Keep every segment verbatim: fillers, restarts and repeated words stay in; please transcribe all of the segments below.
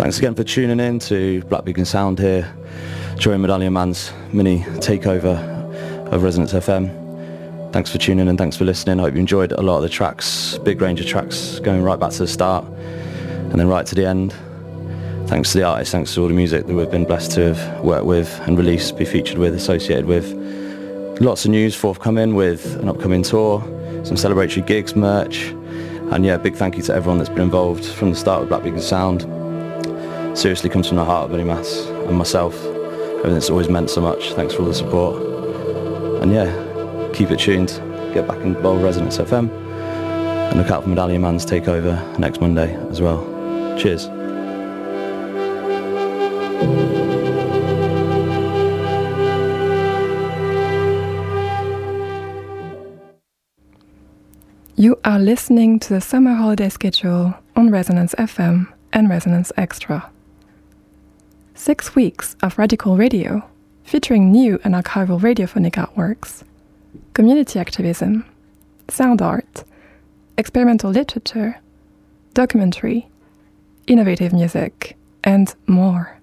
Thanks again for tuning in to Black Beacon Sound here during Medallion Man's mini takeover of Resonance F M. Thanks for tuning in, thanks for listening. I hope you enjoyed a lot of the tracks, big range of tracks going right back to the start and then right to the end. Thanks to the artists, thanks to all the music that we've been blessed to have worked with and released, be featured with, associated with. Lots of news forthcoming with an upcoming tour, some celebratory gigs, merch, and yeah, big thank you to everyone that's been involved from the start of Black Beacon Sound. Seriously comes from the heart of Benny Mass and myself. Everything's always meant so much. Thanks for all the support. And yeah, keep it tuned. Get back involved with Resonance F M. And look out for Medallion Man's takeover next Monday as well. Cheers. You are listening to the summer holiday schedule on Resonance F M and Resonance Extra. Six weeks of radical radio featuring new and archival radiophonic artworks, community activism, sound art, experimental literature, documentary, innovative music, and more.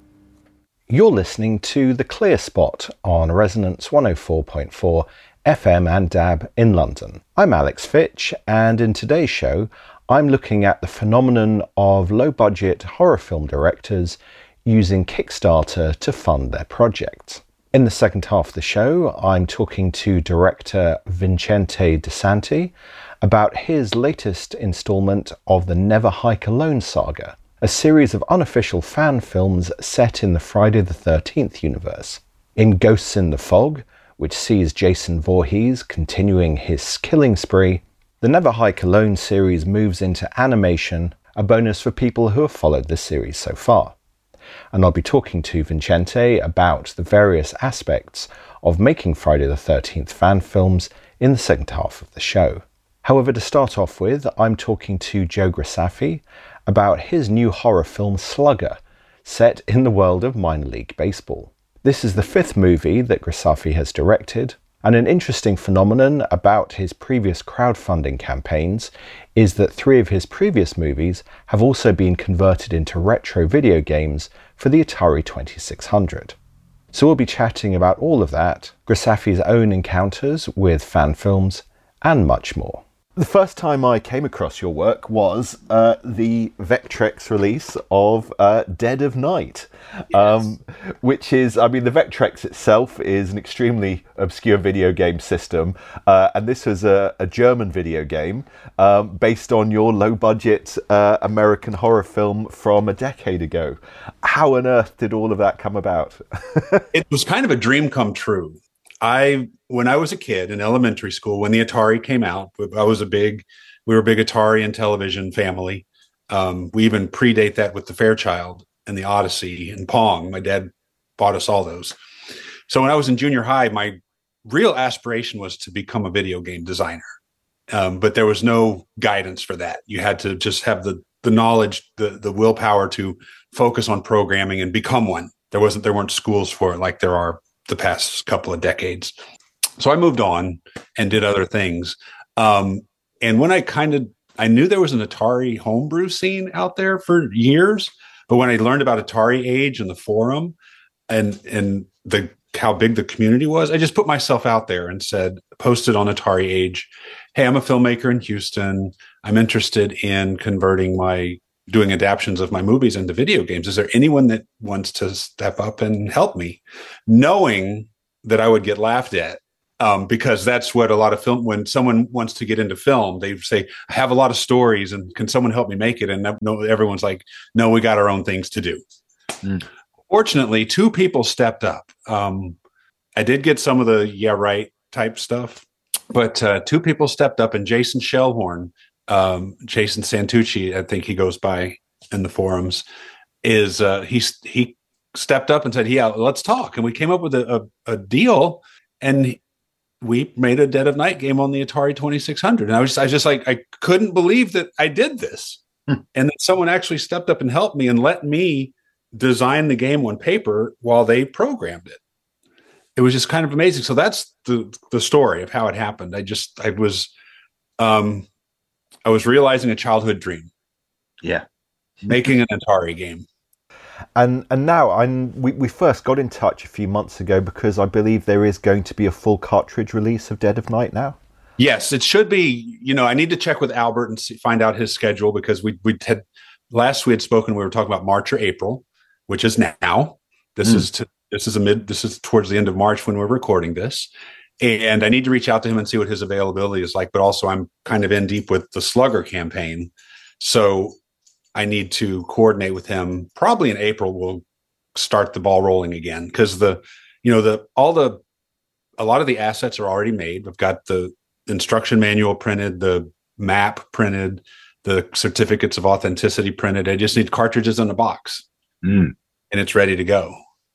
You're listening to The Clear Spot on Resonance one oh four point four F M and D A B in London. I'm Alex Fitch, and in today's show, I'm looking at the phenomenon of low-budget horror film directors using Kickstarter to fund their projects. In the second half of the show, I'm talking to director Vincente DeSanti about his latest installment of the Never Hike Alone saga, a series of unofficial fan films set in the Friday the thirteenth universe. In Ghosts in the Fog, which sees Jason Voorhees continuing his killing spree, the Never Hike Alone series moves into animation, a bonus for people who have followed the series so far. And I'll be talking to Vincente about the various aspects of making Friday the thirteenth fan films in the second half of the show. However, to start off with, I'm talking to Joe Grassafi about his new horror film Slugger, set in the world of minor league baseball. This is the fifth movie that Grassafi has directed, and an interesting phenomenon about his previous crowdfunding campaigns is that three of his previous movies have also been converted into retro video games for the Atari twenty-six hundred. So we'll be chatting about all of that, Grassafi's own encounters with fan films, and much more. The first time I came across your work was uh, the Vectrex release of uh, Dead of Night, yes. um, which is, I mean, the Vectrex itself is an extremely obscure video game system, uh, and this was a, a German video game um, based on your low-budget uh, American horror film from a decade ago. How on earth did all of that come about? It was kind of a dream come true. I, when I was a kid in elementary school, when the Atari came out, I was a big, we were a big Atari and television family. Um, we even predate that with the Fairchild and the Odyssey and Pong. My dad bought us all those. So when I was in junior high, my real aspiration was to become a video game designer. Um, but there was no guidance for that. You had to just have the, the knowledge, the, the willpower to focus on programming and become one. There wasn't, there weren't schools for it like there are the past couple of decades. So I moved on and did other things. Um, and when I kind of, I knew there was an Atari homebrew scene out there for years, but when I learned about Atari Age and the forum and, and the, how big the community was, I just put myself out there and said, posted on Atari Age, hey, I'm a filmmaker in Houston. I'm interested in converting my doing adaptions of my movies into video games. Is there anyone that wants to step up and help me? Knowing that I would get laughed at, um, because that's what a lot of film, when someone wants to get into film, they say, I have a lot of stories and can someone help me make it? And no, everyone's like, no, we got our own things to do. Mm. Fortunately, two people stepped up. Um, I did get some of the, yeah, right type stuff, but uh, two people stepped up, and Jason Shellhorn, Um, Jason Santucci, I think he goes by in the forums, is uh, he he stepped up and said, "Yeah, let's talk." And we came up with a, a, a deal, and we made a Dead of Night game on the Atari twenty-six hundred. And I was just, I was just like, I couldn't believe that I did this, hmm. and that someone actually stepped up and helped me and let me design the game on paper while they programmed it. It was just kind of amazing. So that's the the story of how it happened. I just I was. Um, I was realizing a childhood dream. Yeah. Making an Atari game. And and now I'm we, we first got in touch a few months ago because I believe there is going to be a full cartridge release of Dead of Night now. Yes, it should be. You know, I need to check with Albert and see, find out his schedule, because we we had last we had spoken. We were talking about March or April, which is now. This mm. is to, this is a mid. This is towards the end of March when we're recording this, and I need to reach out to him and see what his availability is like. But also, I'm kind of in deep with the Slugger campaign, so I need to coordinate with him. Probably in April, we'll start the ball rolling again, because the you know the all the a lot of the assets are already made. I've got the instruction manual printed, the map printed, the certificates of authenticity printed. I just need cartridges in a box, mm. and it's ready to go.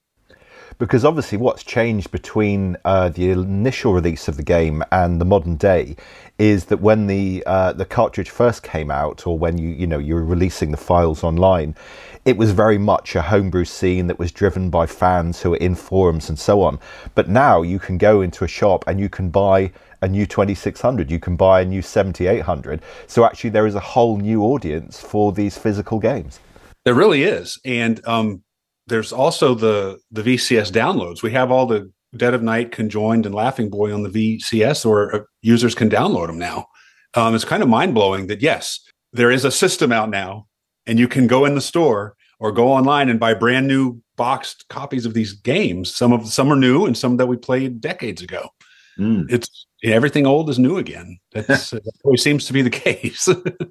Because obviously what's changed between uh, the initial release of the game and the modern day is that when the uh, the cartridge first came out, or when you you know you were releasing the files online, it was very much a homebrew scene that was driven by fans who were in forums and so on. But now you can go into a shop and you can buy a new twenty-six hundred, you can buy a new seventy-eight hundred. So actually there is a whole new audience for these physical games. There really is. And um, there's also the, the V C S downloads. We have all the Dead of Night, Conjoined, and Laughing Boy on the V C S, or uh, users can download them now. Um, it's kind of mind-blowing that, yes, there is a system out now, and you can go in the store or go online and buy brand new boxed copies of these games. Some of some are new, and some that we played decades ago. Mm. It's everything old is new again. That's, that always seems to be the case.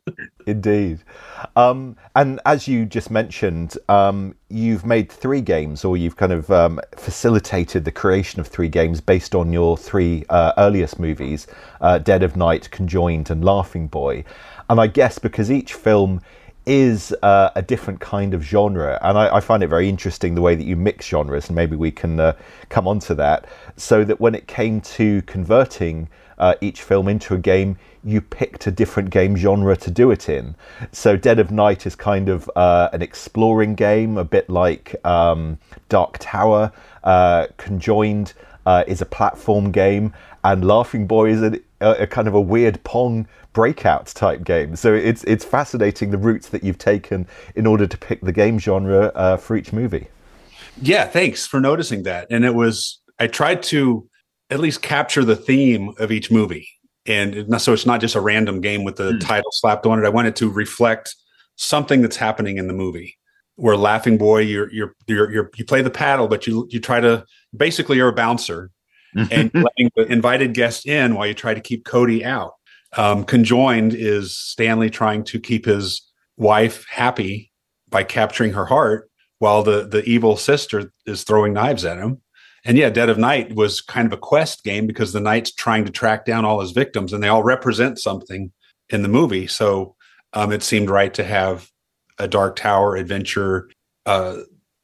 Indeed. Um, and as you just mentioned, um, you've made three games, or you've kind of um, facilitated the creation of three games based on your three uh, earliest movies, uh, Dead of Night, Conjoined, and Laughing Boy. And I guess because each film is uh, a different kind of genre, and I, I find it very interesting the way that you mix genres, and maybe we can uh, come on to that, so that when it came to converting uh, each film into a game, you picked a different game genre to do it in. So Dead of Night is kind of uh, an exploring game, a bit like um, Dark Tower. uh, Conjoined uh, is a platform game, and Laughing Boy is a, a, a kind of a weird Pong breakout type game. So it's it's fascinating the routes that you've taken in order to pick the game genre uh, for each movie. Yeah, thanks for noticing that. And it was, I tried to at least capture the theme of each movie. And it, so it's not just a random game with the mm. title slapped on it. I wanted to reflect something that's happening in the movie. Where Laughing Boy, you're you're you're, you're you play the paddle, but you you try to, basically you're a bouncer and letting the invited guest in while you try to keep Cody out. Um, Conjoined is Stanley trying to keep his wife happy by capturing her heart, while the the evil sister is throwing knives at him. And yeah, Dead of Night was kind of a quest game, because the knight's trying to track down all his victims, and they all represent something in the movie. So um, it seemed right to have a Dark Tower adventure uh,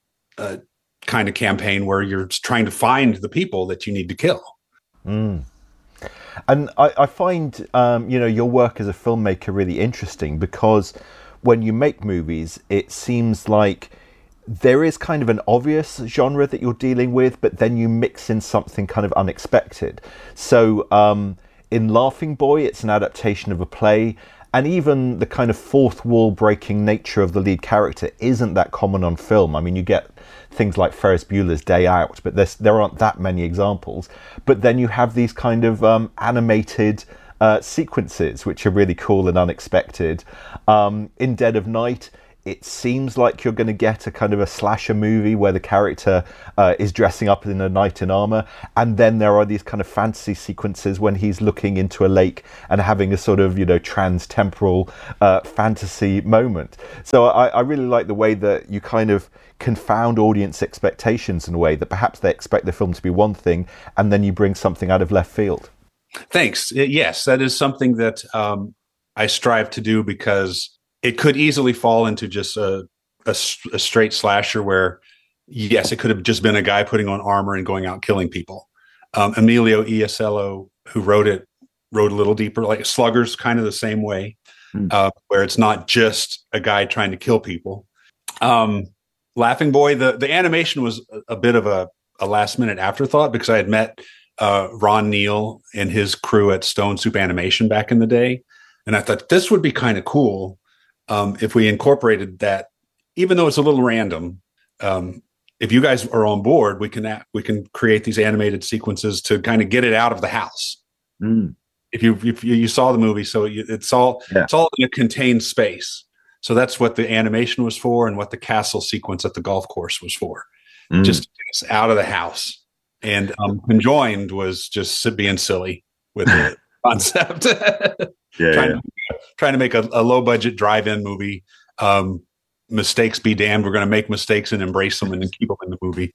uh, kind of campaign where you're trying to find the people that you need to kill. Mm. And I, I find, um, you know, your work as a filmmaker really interesting, because when you make movies, it seems like there is kind of an obvious genre that you're dealing with, but then you mix in something kind of unexpected. So um, in Laughing Boy, it's an adaptation of a play, and even the kind of fourth wall breaking nature of the lead character isn't that common on film. I mean, you get things like Ferris Bueller's Day Out, but there's, there aren't that many examples. But then you have these kind of um, animated uh, sequences, which are really cool and unexpected. Um, in Dead of Night, it seems like you're going to get a kind of a slasher movie where the character uh, is dressing up in a knight in armor, and then there are these kind of fantasy sequences when he's looking into a lake and having a sort of, you know, trans-temporal uh, fantasy moment. So I, I really like the way that you kind of confound audience expectations in a way that perhaps they expect the film to be one thing, and then you bring something out of left field. Thanks. Yes, that is something that um, I strive to do, because it could easily fall into just a, a, a straight slasher where, yes, it could have just been a guy putting on armor and going out killing people. Um, Emilio Iesello, who wrote it, wrote a little deeper, like Slugger's kind of the same way, mm. uh, where it's not just a guy trying to kill people. Um, Laughing Boy, the, the animation was a, a bit of a, a last minute afterthought, because I had met uh, Ron Neal and his crew at Stone Soup Animation back in the day. And I thought this would be kind of cool Um, if we incorporated that, even though it's a little random, um, if you guys are on board, we can we can create these animated sequences to kind of get it out of the house. Mm. If you if you, you saw the movie, so you, it's all Yeah. it's all in a contained space. So that's what the animation was for, and what the castle sequence at the golf course was for, Mm. just to get us out of the house. And um, Conjoined was just being silly with the concept, yeah, trying, yeah. To, trying to make a, a low budget drive-in movie. Um, mistakes be damned. We're going to make mistakes and embrace them and then keep them in the movie.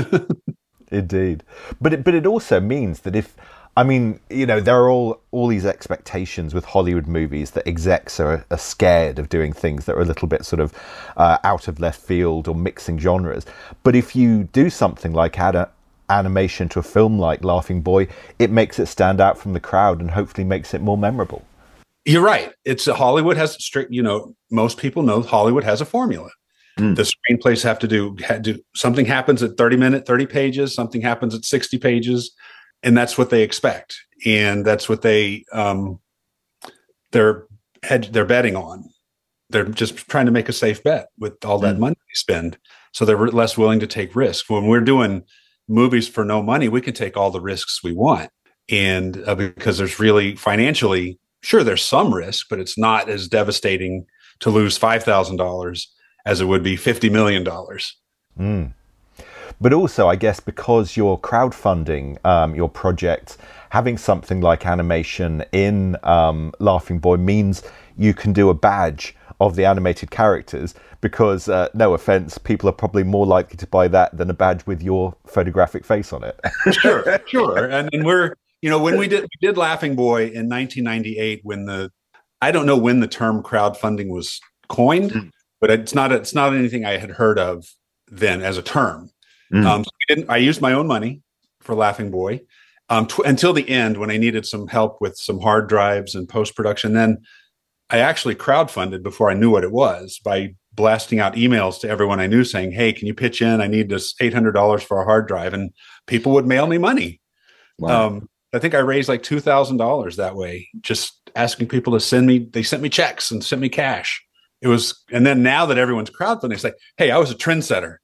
Indeed. But it, but it also means that if, I mean, you know, there are all, all these expectations with Hollywood movies that execs are, are scared of doing things that are a little bit sort of uh, out of left field or mixing genres. But if you do something like add a, animation to a film like Laughing Boy, it makes it stand out from the crowd and hopefully makes it more memorable. You're right. It's a, Hollywood has strict, you know, most people know Hollywood has a formula. Mm. The screenplays have to do, ha, do something happens at thirty minute, thirty pages, something happens at sixty pages. And that's what they expect. And that's what they, um, they're, they're betting on. They're just trying to make a safe bet with all that mm. money they spend. So they're less willing to take risks. When we're doing movies for no money, we can take all the risks we want. And uh, because there's really financially, sure, there's some risk, but it's not as devastating to lose five thousand dollars as it would be fifty million dollars. Mm. But also, I guess, because you're crowdfunding um, your project, having something like animation in um, Laughing Boy means you can do a badge of the animated characters, because uh, no offense, people are probably more likely to buy that than a badge with your photographic face on it. Sure, sure. And, and we're, you know, when we did we did Laughing Boy in nineteen ninety-eight, when the, I don't know when the term crowdfunding was coined, mm. but it's not it's not anything I had heard of then as a term. Mm. Um, so I, didn't, I used my own money for Laughing Boy um, tw- until the end, when I needed some help with some hard drives and post production. Then I actually crowdfunded before I knew what it was by blasting out emails to everyone I knew saying, "Hey, can you pitch in? I need this eight hundred dollars for a hard drive." And people would mail me money. Wow. Um, I think I raised like two thousand dollars that way, just asking people to send me, they sent me checks and sent me cash. It was, and then now that everyone's crowdfunding, it's like, hey, I was a trendsetter.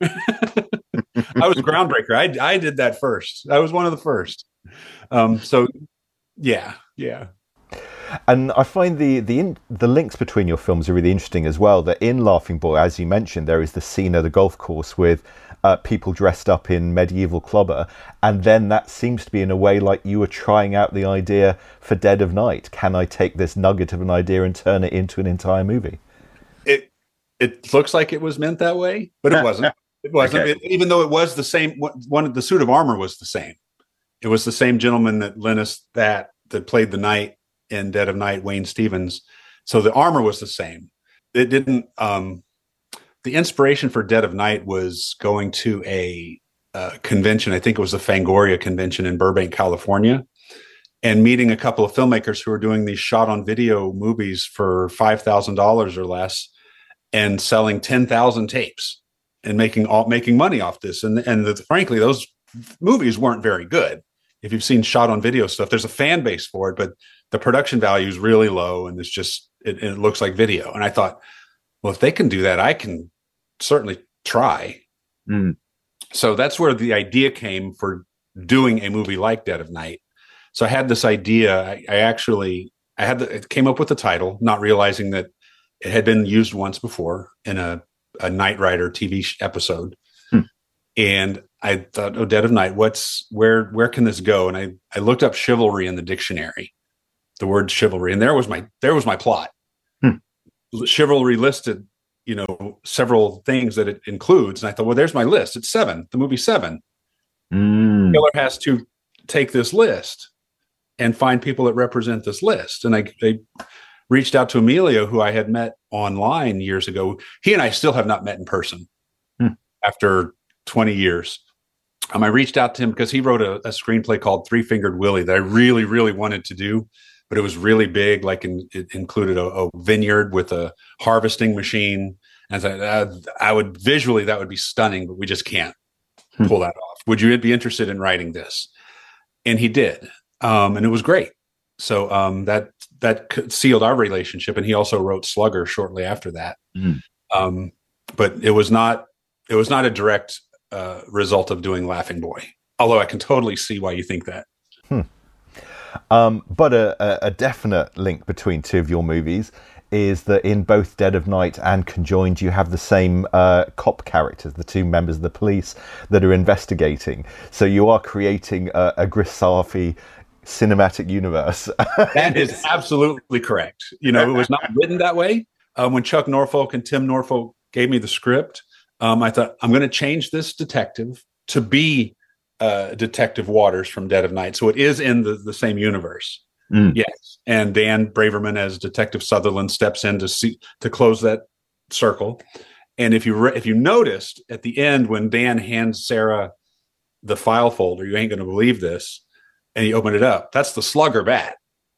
I was a groundbreaker. I, I did that first. I was one of the first. Um, so yeah, yeah. And I find the the in, the links between your films are really interesting as well. That in Laughing Boy, as you mentioned, there is the scene at the golf course with uh, people dressed up in medieval clobber, and then that seems to be in a way like you were trying out the idea for Dead of Night. Can I take this nugget of an idea and turn it into an entire movie? It it looks like it was meant that way, but it wasn't. It wasn't. Okay. It, even though it was the same. One of the suit of armor was the same. It was the same gentleman that lent us that that played the knight in Dead of Night, Wayne Stevens. So the armor was the same. It didn't, um, the inspiration for Dead of Night was going to a uh, convention. I think it was the Fangoria convention in Burbank, California, and meeting a couple of filmmakers who were doing these shot on video movies for five thousand dollars or less and selling ten thousand tapes and making all, making money off this. And, and the, frankly, those movies weren't very good. If you've seen shot on video stuff, there's a fan base for it, but the production value is really low, and it's just it, it looks like video. And I thought, well, if they can do that, I can certainly try. Mm. So that's where the idea came for doing a movie like Dead of Night. So I had this idea. I, I actually I had the, it came up with the title, not realizing that it had been used once before in a, a Knight Rider T V episode. Mm. And I thought, oh, Dead of Night, what's where where can this go? And I I looked up chivalry in the dictionary. The word chivalry, and there was my there was my plot. Hmm. Chivalry listed, you know, several things that it includes, and I thought, well, there's my list. It's seven. The movie Seven. Mm. The killer has to take this list and find people that represent this list. And I, I reached out to Emilio, who I had met online years ago. He and I still have not met in person hmm. after twenty years. Um, I reached out to him because he wrote a, a screenplay called Three Fingered Willie that I really, really wanted to do. But it was really big, like in, it included a, a vineyard with a harvesting machine. And I thought, uh, I would visually, that would be stunning, but we just can't hmm. pull that off. Would you be interested in writing this? And he did. Um, and it was great. So um, that that sealed our relationship. And he also wrote Slugger shortly after that. Mm. Um, but it was not it was not a direct uh, result of doing Laughing Boy. Although I can totally see why you think that. Hmm. Um, but a, a definite link between two of your movies is that in both Dead of Night and Conjoined, you have the same uh, cop characters, the two members of the police that are investigating. So you are creating a, a Chris Sarfi cinematic universe. That is absolutely correct. You know, it was not written that way. Um, when Chuck Norfolk and Tim Norfolk gave me the script, um, I thought, I'm going to change this detective to be uh, Detective Waters from Dead of Night. So it is in the, the same universe. Mm. Yes. And Dan Braverman as Detective Sutherland steps in to see, to close that circle. And if you, re- if you noticed at the end, when Dan hands Sarah the file folder, you ain't going to believe this, and you open it up, that's the Slugger bat.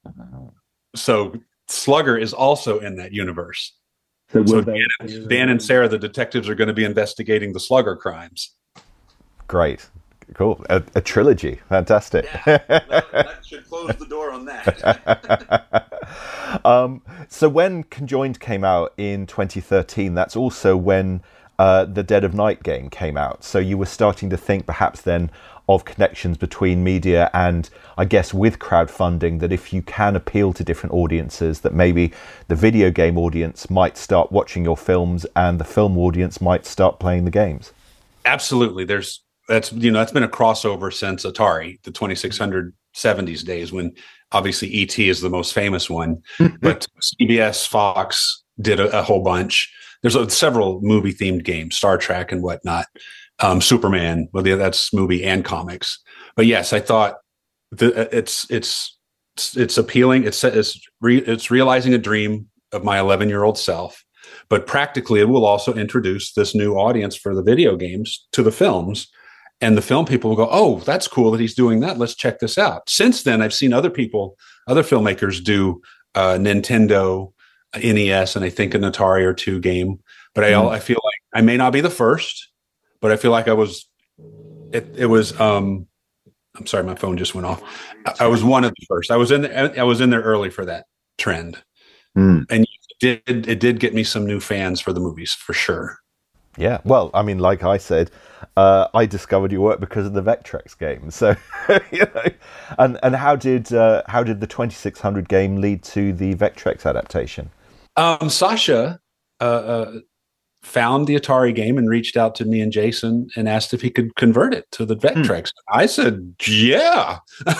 So Slugger is also in that universe. So, So they, Dan, Dan and Sarah, the detectives, are going to be investigating the Slugger crimes. Great. Cool. A, a trilogy. Fantastic. Yeah, that, that should close the door on that. um, so when Conjoined came out in twenty thirteen, that's also when uh, the Dead of Night game came out. So you were starting to think perhaps then of connections between media and, I guess, with crowdfunding, that if you can appeal to different audiences, that maybe the video game audience might start watching your films and the film audience might start playing the games. Absolutely. There's that's you know that's been a crossover since Atari, the twenty-six seventies days, when obviously E T is the most famous one, but C B S, Fox did a, a whole bunch. There's a, several movie themed games, Star Trek and whatnot. Um, Superman, well, yeah, that's movie and comics. But yes, I thought the, it's it's it's appealing. It's it's re, it's realizing a dream of my eleven year old self. But practically, it will also introduce this new audience for the video games to the films. And the film people will go, oh, that's cool that he's doing that. Let's check this out. Since then, I've seen other people, other filmmakers do uh, Nintendo, N E S, and I think an Atari or two game. But I, mm. I feel like I may not be the first, but I feel like I was, it, it was, um, I'm sorry, my phone just went off. I, I was one of the first. I was in, the, I was in there early for that trend. Mm. And it did, it did get me some new fans for the movies, for sure. Yeah, well, I mean, like I said, uh, I discovered your work because of the Vectrex game. So, you know, and and how did uh, how did the twenty-six hundred game lead to the Vectrex adaptation? Um, Sasha uh, uh, found the Atari game and reached out to me and Jason and asked if he could convert it to the Vectrex. Hmm. I said, yeah.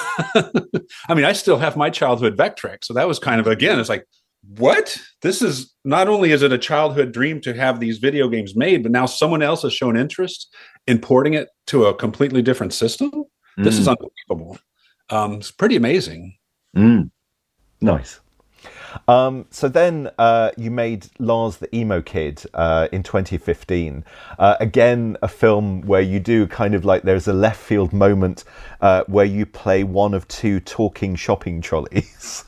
I mean, I still have my childhood Vectrex, so that was kind of, again, it's like, what? This is, not only is it a childhood dream to have these video games made, but now someone else has shown interest in porting it to a completely different system. Mm. This is unbelievable. Um, it's pretty amazing. Mm. Nice. Um, so then uh, you made Lars the Emo Kid uh, in twenty fifteen. Uh, again, a film where you do kind of like, there's a left field moment uh, where you play one of two talking shopping trolleys.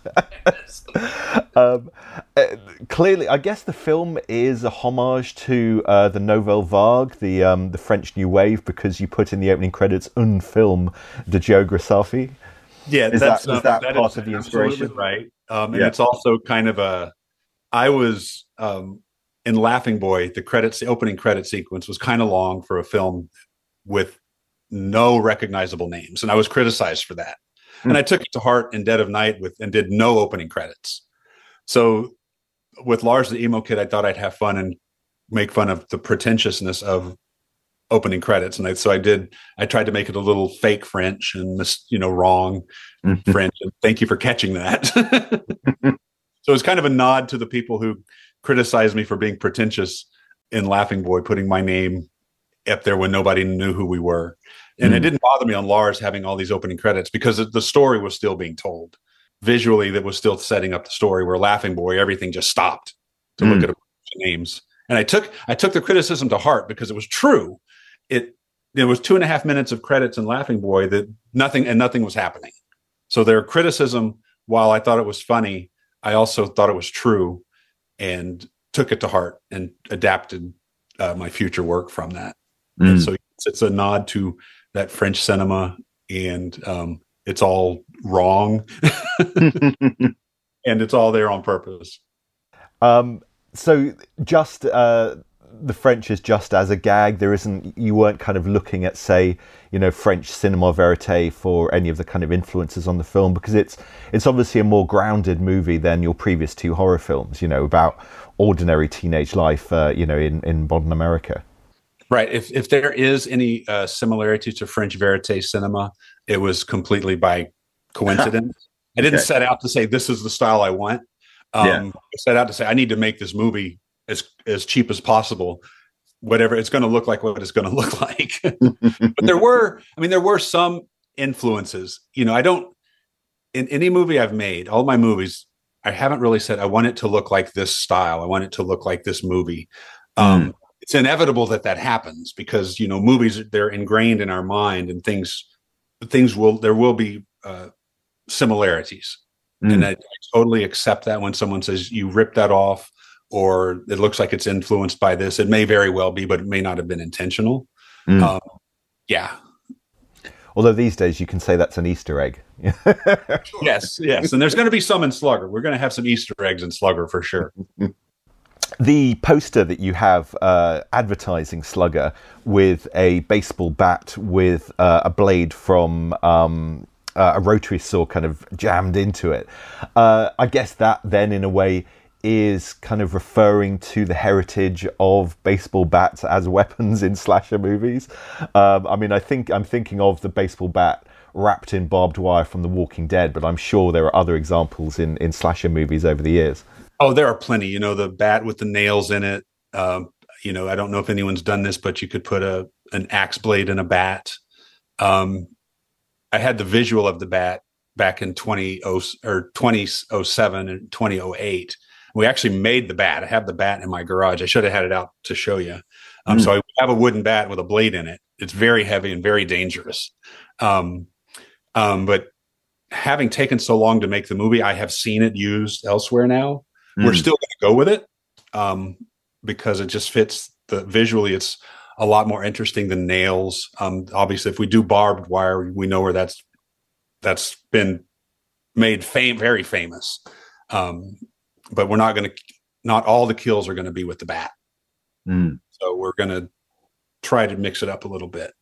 um, uh, clearly, I guess the film is a homage to uh, the Nouvelle Vague, the um, the French New Wave, because you put in the opening credits "Un film de geographie." Yeah, is that's that, is uh, that that part is of the inspiration? Right. Um, and yeah. It's also kind of a, I was um, in Laughing Boy, the credits, the opening credit sequence was kind of long for a film with no recognizable names. And I was criticized for that. Mm. And I took it to heart in Dead of Night with, and did no opening credits. So with Lars the Emo Kid, I thought I'd have fun and make fun of the pretentiousness of opening credits. And I, so I did, I tried to make it a little fake French and, you know, wrong mm-hmm. French. And thank you for catching that. So it's kind of a nod to the people who criticized me for being pretentious in Laughing Boy, putting my name up there when nobody knew who we were. And mm. it didn't bother me on Lars having all these opening credits because the story was still being told. Visually, that was still setting up the story, where Laughing Boy, everything just stopped to mm. look at a bunch of names. And I took, I took the criticism to heart because it was true. It there was two and a half minutes of credits in Laughing Boy that nothing and nothing was happening. So their criticism, while I thought it was funny, I also thought it was true and took it to heart and adapted uh, my future work from that. Mm. And so it's, it's a nod to that French cinema, and um, it's all wrong, and it's all there on purpose. Um, so just. Uh... the French as just as a gag. There isn't, you weren't kind of looking at, say, you know, French cinema verite for any of the kind of influences on the film, because it's it's obviously a more grounded movie than your previous two horror films, you know, about ordinary teenage life, uh, you know, in, in modern America. Right. If if there is any uh, similarity to French verite cinema, it was completely by coincidence. I didn't Okay. set out to say this is the style I want. Um, Yeah. I set out to say I need to make this movie as as cheap as possible. Whatever it's going to look like, what it's going to look like. But there were, I mean, there were some influences. You know, I don't in any movie I've made, all my movies, I haven't really said I want it to look like this style. I want it to look like this movie. Um, It's inevitable that that happens because, you know, movies, they're ingrained in our mind, and things, things will, there will be uh, similarities. Mm. And I, I totally accept that when someone says you ripped that off, or it looks like it's influenced by this. It may very well be, but it may not have been intentional. Mm. Um, yeah. Although these days you can say that's an Easter egg. Yes, yes. And there's going to be some in Slugger. We're going to have some Easter eggs in Slugger for sure. The poster that you have uh, advertising Slugger with a baseball bat with uh, a blade from um, uh, a rotary saw kind of jammed into it. Uh, I guess that then in a way is kind of referring to the heritage of baseball bats as weapons in slasher movies. Um, I mean, I think I'm thinking of the baseball bat wrapped in barbed wire from The Walking Dead, but I'm sure there are other examples in, in slasher movies over the years. Oh, there are plenty. You know, the bat with the nails in it. Um, you know, I don't know if anyone's done this, but you could put a an axe blade in a bat. Um, I had the visual of the bat back in twenty oh or twenty oh seven and twenty oh eight. We actually made the bat. I have the bat in my garage. I should have had it out to show you. Um, mm. So I have a wooden bat with a blade in it. It's very heavy and very dangerous. Um, um, but having taken so long to make the movie, I have seen it used elsewhere now. Mm. We're still going to go with it um, because it just fits the visually. It's a lot more interesting than nails. Um, obviously, if we do barbed wire, we know where that's that's been made fame very famous. Um, but we're not going to. Not all the kills are going to be with the bat. Mm. So we're going to try to mix it up a little bit.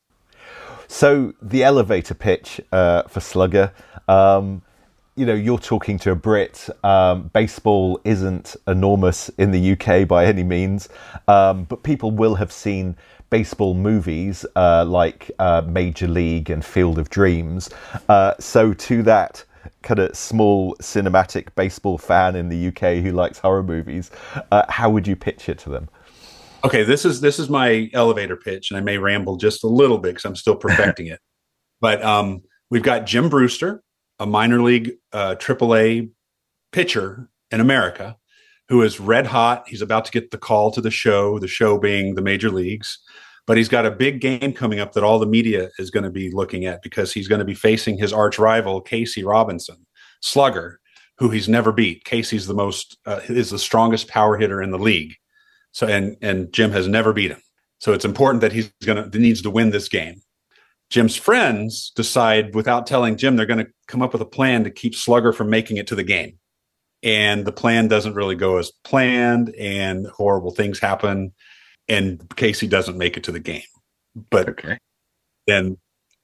So the elevator pitch uh, for Slugger. Um, You know, you're talking to a Brit. Um, baseball isn't enormous in the U K by any means, um, but people will have seen baseball movies uh, like uh, Major League and Field of Dreams. Uh, so to that kind of small cinematic baseball fan in the U K who likes horror movies, uh, how would you pitch it to them? Okay, this is this is my elevator pitch, and I may ramble just a little bit because I'm still perfecting it. But um, we've got Jim Brewster, a minor league uh, triple A pitcher in America, who is red hot. He's about to get the call to the show, the show being the major leagues. But he's got a big game coming up that all the media is going to be looking at because he's going to be facing his arch rival, Casey Robinson, slugger, who he's never beat. Casey's the most uh, is the strongest power hitter in the league. So and and Jim has never beat him. So it's important that he's going to needs to win this game. Jim's friends decide without telling Jim, they're going to come up with a plan to keep Slugger from making it to the game. And the plan doesn't really go as planned and horrible things happen. And Casey doesn't make it to the game. But okay. then.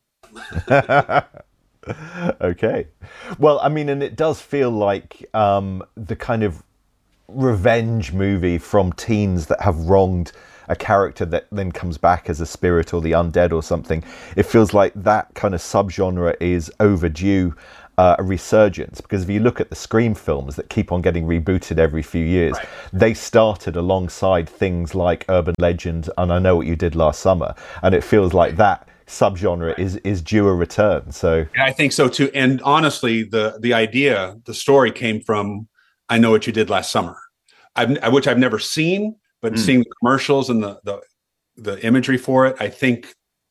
Okay. Well, I mean, and it does feel like um, the kind of revenge movie from teens that have wronged a character that then comes back as a spirit or the undead or something. It feels like that kind of subgenre is overdue uh, a resurgence, because if you look at the Scream films that keep on getting rebooted every few years, right, they started alongside things like Urban Legend and I Know What You Did Last Summer, and it feels like that subgenre is is due a return. So I think so too. And honestly, the the idea, the story came from I Know What You Did Last Summer, I've, which I've never seen. But mm. seeing the commercials and the, the the imagery for it, I think